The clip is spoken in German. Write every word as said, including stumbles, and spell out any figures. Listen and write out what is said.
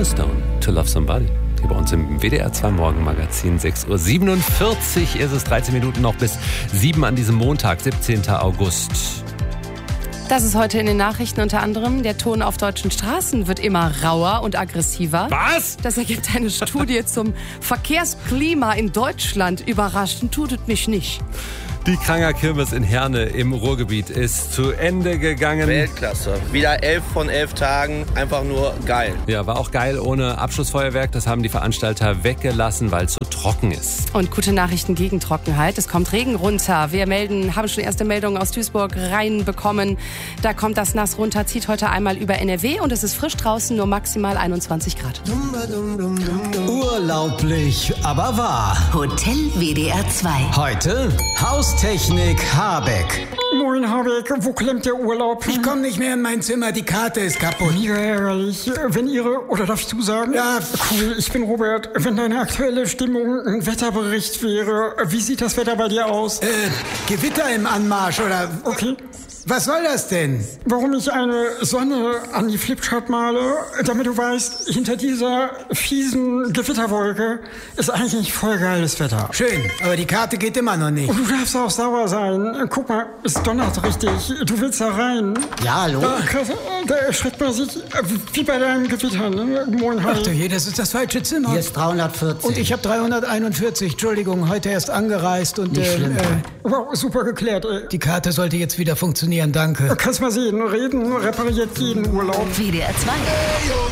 Stone, To Love Somebody. Hier bei uns im W D R zwei Morgenmagazin, sechs Uhr siebenundvierzig ist es, dreizehn Minuten noch bis sieben an diesem Montag, siebzehnten August. Das ist heute in den Nachrichten unter anderem. Der Ton auf deutschen Straßen wird immer rauer und aggressiver. Was? Das ergibt eine Studie zum Verkehrsklima in Deutschland. Überraschend tut es mich nicht. Die Kranger Kirmes in Herne im Ruhrgebiet ist zu Ende gegangen. Weltklasse. Wieder elf von elf Tagen. Einfach nur geil. Ja, war auch geil ohne Abschlussfeuerwerk. Das haben die Veranstalter weggelassen, weil es so trocken ist. Und gute Nachrichten gegen Trockenheit. Es kommt Regen runter. Wir melden, haben schon erste Meldungen aus Duisburg reinbekommen. Da kommt das Nass runter, zieht heute einmal über N R W und es ist frisch draußen, nur maximal einundzwanzig Grad. Urlaublich, aber wahr. Hotel W D R zwei. Heute Haustechnik Habeck. Moin Habeck, wo klemmt der Urlaub? Ich komme nicht mehr in mein Zimmer, die Karte ist kaputt. Mega ärgerlich. Wenn Ihre, oder darf ich du sagen? Ja. Cool, ich bin Robert. Wenn deine aktuelle Stimmung ein Wetterbericht wäre, wie sieht das Wetter bei dir aus? Äh, Gewitter im Anmarsch, oder? Okay. Was soll das denn? Warum ich eine Sonne an die Flipchart male, damit du weißt, hinter dieser fiesen Gewitterwolke ist eigentlich voll geiles Wetter. Schön, aber die Karte geht immer noch nicht. Und du darfst auch sauer sein. Guck mal, es donnert richtig. Du willst da rein. Ja, hallo? Da, krass, da erschreckt man sich wie bei deinem Gewitter. Ne? Moin, Ach du je, das ist das falsche Zimmer. Hier ist dreihundertvierzig. Und ich habe dreihunderteinundvierzig. Entschuldigung, heute erst angereist und... Nicht äh, schlimm. äh, Wow, super geklärt. Ey. Die Karte sollte jetzt wieder funktionieren, danke. Kannst mal sehen, reden repariert jeden Urlaub. W D R zwei.